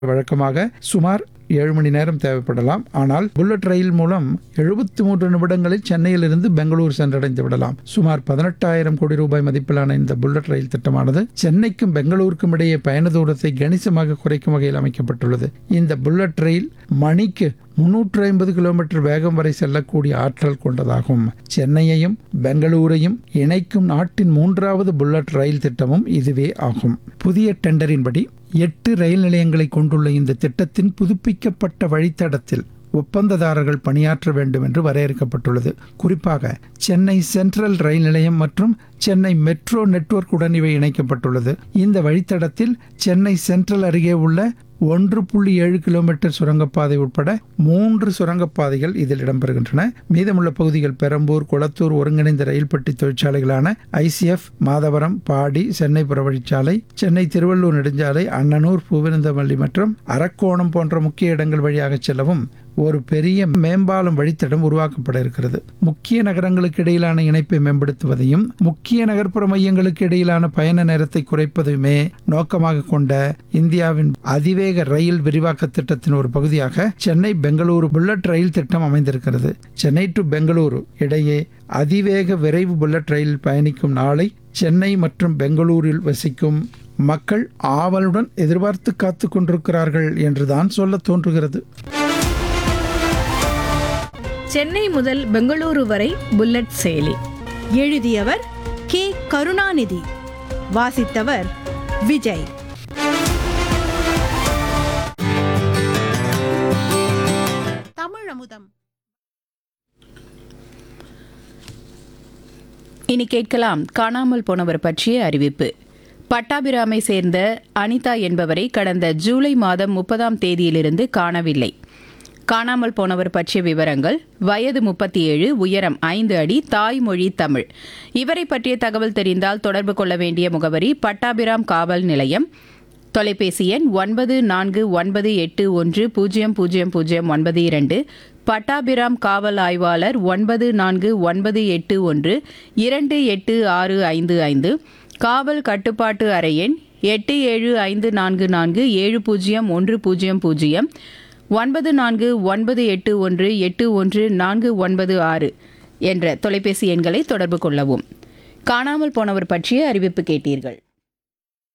வழக்கமாக சுமார் 7 மணி நேரம் தேவைப்படலாம். ஆனால் புல்லட் ரயில் மூலம் 73 நிமிடங்களில் சென்னையிலிருந்து பெங்களூர் சென்றடைந்து விடலாம். சுமார் 18,000 கோடி ரூபாய் மதிப்பிலான இந்த புல்லட் ரயில் திட்டமானது சென்னைக்கும் பெங்களூருக்கும் இடையே பயண தூரத்தை கணிசமாக குறைக்கும் வகையில் அமைக்கப்பட்டுள்ளது. இந்த புல்லட் ரயில் மணிக்கு 350 கிலோமீட்டர் வேகம் வரை செல்லக்கூடிய ஆற்றல் கொண்டதாகும். சென்னையையும் பெங்களூரையும் இணைக்கும் நாட்டின் 3வது புல்லட் ரயில் திட்டமும் இதுவே ஆகும். புதிய டெண்டரின்படி 8 ரயில் நிலையங்களை கொண்டுள்ள இந்த திட்டத்தின் புதுப்பிக்கப்பட்ட வழித்தடத்தில் ஒப்பந்ததாரர்கள் பணியாற்ற வேண்டும் என்று வரையறுக்கப்பட்டுள்ளது. குறிப்பாக சென்னை சென்ட்ரல் ரயில் நிலையம் மற்றும் சென்னை மெட்ரோ நெட்வொர்க் உடன் இவை இணைக்கப்பட்டுள்ளது. இந்த வழித்தடத்தில் சென்னை சென்ட்ரல் அருகே உள்ள 1.7 கிலோமீட்டர் சுரங்கப்பாதை உட்பட 3 சுரங்கப்பாதைகள் இதில் இடம்பெறுகின்றன. மீதமுள்ள பகுதிகள் பெரம்பூர், கொளத்தூர் ஒருங்கிணைந்த ரயில் பெட்டி தொழிற்சாலைகளான ICF, மாதவரம், பாடி, சென்னை புறவழிச்சாலை, சென்னை திருவள்ளூர் நெடுஞ்சாலை, அண்ணனூர், பூவிருந்தமல்லி மற்றும் அரக்கோணம் போன்ற முக்கிய இடங்கள் வழியாக செல்லவும் ஒரு பெரிய மேம்பாலம் வழித்தடம் உருவாக்கப்பட இருக்கிறது. முக்கிய நகரங்களுக்கு இடையிலான இணைப்பை மேம்படுத்துவதையும் முக்கிய நகர்ப்புற மையங்களுக்கு இடையிலான பயண நேரத்தை குறைப்பதையுமே நோக்கமாக கொண்ட இந்தியாவின் அதிவேக ரயில் விரிவாக்க திட்டத்தின் ஒரு பகுதியாக சென்னை பெங்களூரு புல்லட் ரயில் திட்டம் அமைந்திருக்கிறது. சென்னை டு பெங்களூரு இடையே அதிவேக விரைவு புல்லட் ரயில் பயணிக்கும் நாளை சென்னை மற்றும் பெங்களூரில் வசிக்கும் மக்கள் ஆவலுடன் எதிர்பார்த்து காத்து கொண்டிருக்கிறார்கள் என்றுதான் சொல்ல தோன்றுகிறது. சென்னை முதல் பெங்களூரு வரை புல்லட் செயலி. எழுதியவர் கே. கருணாநிதி. வாசித்தவர் விஜய். தமிழமுதம். இனி கேட்கலாம் காணாமல் போனவர் பற்றிய அறிவிப்பு. பட்டாபிராமை சேர்ந்த அனிதா என்பவரை கடந்த ஜூலை மாதம் 30ஆம் தேதியிலிருந்து காணவில்லை. காணாமல் போனவர் பற்றிய விவரங்கள்: வயது 37, உயரம் 5 அடி, தாய்மொழி தமிழ். இவரை பற்றிய தகவல் தெரிந்தால் தொடர்பு கொள்ள வேண்டிய முகவரி பட்டாபிராம் காவல் நிலையம். தொலைபேசி எண் 9498100092. பட்டாபிராம் காவல் ஆய்வாளர் 9498128655. காவல் கட்டுப்பாட்டு அறை எண் 8754470100. 9498181496 என்ற தொலைபேசி எண்களை தொடர்பு கொள்ளவும். காணாமல் போனவர் பற்றிய அறிவிப்பு கேட்டீர்கள்.